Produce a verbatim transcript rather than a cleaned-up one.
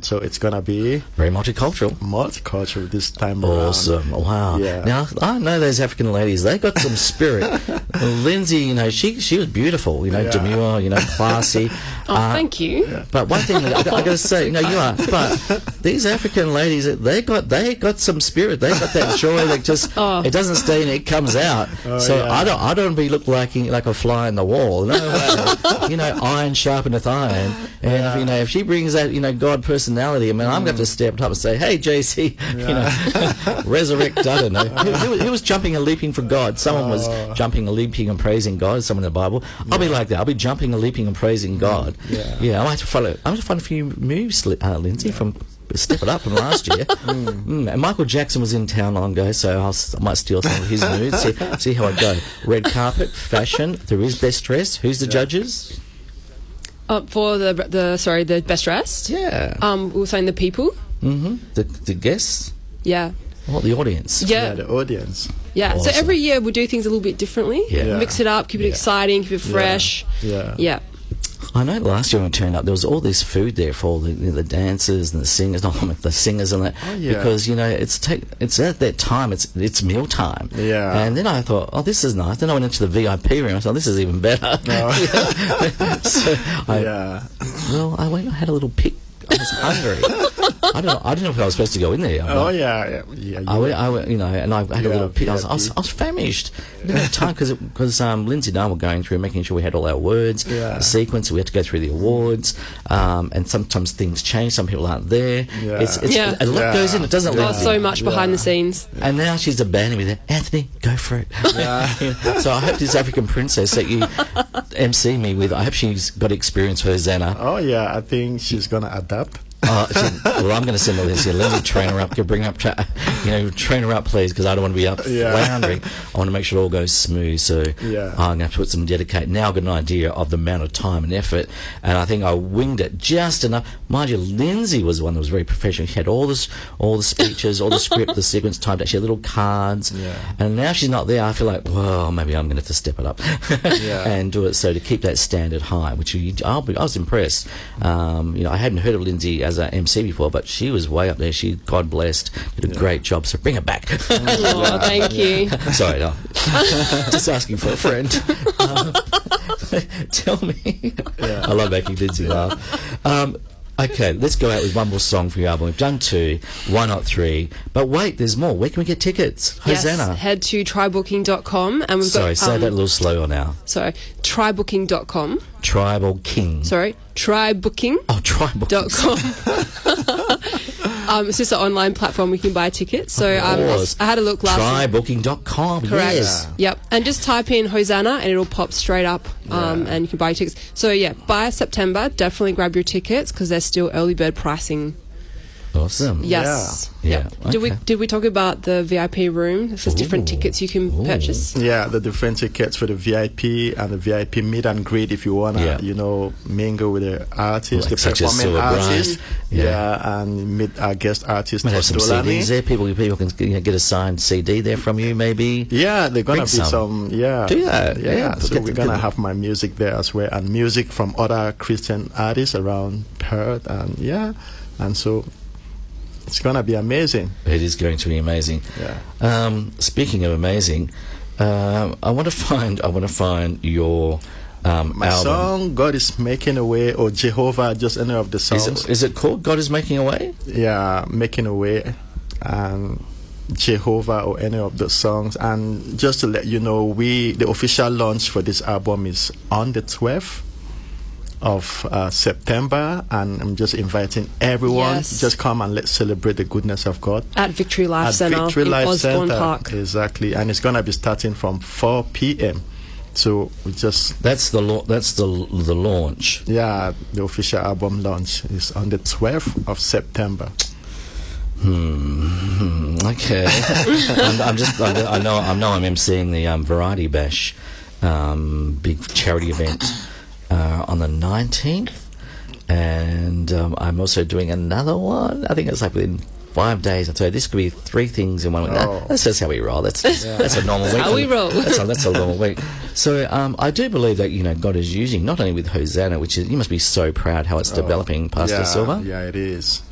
So it's gonna be very multicultural. Multicultural this time awesome. around. Wow. Yeah. Now I know those African ladies. They got some spirit. Lindsay, you know, she she was beautiful. You know, Yeah. demure. You know, classy. Oh, uh, thank you. Yeah. But one thing that I, I got to say, no, you are. But these African ladies, they got they got some spirit. They got that joy that just Oh. it doesn't stay in, it comes out. Oh, so yeah. I don't I don't be look like like a fly in the wall. No, way. You know, iron sharpeneth iron, and Yeah. if, you know if she brings that you know God personality, I mean, I'm going to have to step up and say, hey, J C, you know, resurrect. I don't know. Who, who, who was jumping and leaping for God? Someone was Oh. jumping and leaping and praising God. Someone in the Bible. I'll be like that. I'll be jumping and leaping and praising God. Yeah. Yeah, I might have to follow. I might have to find a few moves, uh, Lindsay, from Step It Up from last year. mm. Mm, and Michael Jackson was in town long ago, so I'll, s- I might steal some of his moves. See, see how I go. Red carpet, fashion. There is best dress. Who's the judges? Uh, for the the sorry the best dressed. Yeah. Um, we were saying the people. Mm-hmm. The the guests. Yeah. What the audience? Yeah. Yeah, the audience. Yeah. So Awesome. every year we do things a little bit differently. Yeah. Mix it up, keep it Yeah. exciting, keep it fresh. Yeah. Yeah. I know last year when we turned up, there was all this food there for all the, the dancers and the singers, not the singers and that, Oh, yeah. because you know it's take, it's at that time, it's it's meal time. Yeah. And then I thought, oh, this is nice. Then I went into the V I P room. I thought, this is even better. so I, Yeah. well, I went. I had a little pick. I was hungry. I don't know. I don't know if I was supposed to go in there. Oh yeah, yeah, yeah. I you- went, I went, you know, and I had a Yeah, little pit. I was, V I P. I was, I was famished. I didn't have time because because um, Lindsay and I were going through making sure we had all our words, Yeah. the sequence. We had to go through the awards, um, and sometimes things change. Some people aren't there. Yeah. It's, it's Yeah. a lot Yeah. goes in. It doesn't. Oh, let so much behind Yeah. the scenes. And now she's abandoning me there. Anthony, go for it. Yeah. So I hope this African princess that you M C me with, I hope she's got experience with Hosanna. Oh yeah, I think she's gonna adapt. Oh, she, well, I'm going to send her this here. Lindsay, train her up. Bring her up. Tra- you know, train her up, please, because I don't want to be up Yeah. floundering. I want to make sure it all goes smooth. So Yeah. I'm going to have to put some dedicate. Now I've got an idea of the amount of time and effort, and I think I winged it just enough. Mind you, Lindsay was the one that was very professional. She had all this, all the speeches, all the script, the sequence typed out. She had little cards, Yeah. and now she's not there. I feel like, well, maybe I'm going to have to step it up Yeah. and do it. So to keep that standard high, which you, I'll be, I was impressed. Um, you know, I hadn't heard of Lindsay as a M C before, but she was way up there. She, God blessed, did a great job. So bring her back. Oh, thank you. Sorry, no. Just asking for a friend. Um, tell me. Yeah. I love making Lindsay laugh. Um, okay, let's go out with one more song for your album. We've done two. Why not three? But wait, there's more. Where can we get tickets? Hosanna. Yes, head to try booking dot com and we've Sorry, got say um, that a little slower now. sorry, try booking dot com. Tribal King. Sorry, try booking Oh, Tribal dot com. um, it's just an online platform we can buy tickets. So um, course. I had a look last try booking dot com. Correct. Yes. Yep. And just type in Hosanna and it'll pop straight up um, Yeah. and you can buy your tickets. So, yeah, by September, definitely grab your tickets because there's still early bird pricing. Awesome. Yes. Yeah. Yep. Did we okay. did we talk about the V I P room? There's different Ooh. tickets you can Ooh. purchase. Yeah, the different tickets for the V I P and the V I P meet and greet if you wanna, Yeah. you know, mingle with the artists, Like the such as performing Sue O'Brien. artists. Yeah. Yeah. and meet our guest artist Might have some C Tolani. Ds there. People, people can you know, get a signed C D there from you, maybe. Yeah, they're gonna Bring be some. some. Yeah, Do that, Yeah, yeah. so Get we're the- gonna get- have my music there as well, and music from other Christian artists around Perth, and yeah, and so it's gonna be amazing. It is going to be amazing. Yeah. Um, speaking of amazing, um, I want to find. I want to find your um, My album. song "God Is Making a Way" or "Jehovah," just any of the Is songs. it, is it called God Is Making a Way? Yeah, "Making a Way" and Jehovah or any of the songs. And just to let you know, we the official launch for this album is on the twelfth of uh, September, and I'm just inviting everyone. Yes. Just come and let's celebrate the goodness of God At Victory Life at Centre Victory in Life Osborne Centre. Park. Exactly, and it's gonna be starting from four p.m. So we just That's the la- that's the the launch. yeah, the official album launch is on the twelfth of September. Hmm. Okay. I'm, I'm just. I I know. I know. I'm emceeing the um, Variety Bash, um, big charity event uh, on the nineteenth, and um, I'm also doing another one. I think it's like within five days. So this could be three things in one week. Oh. Nah, that's just how we roll. That's that's a normal week. how we roll. That's a, that's a normal week. So um, I do believe that you know God is using not only with Hosanna, which is you must be so proud how it's developing, Pastor yeah, Silva. Yeah, it is.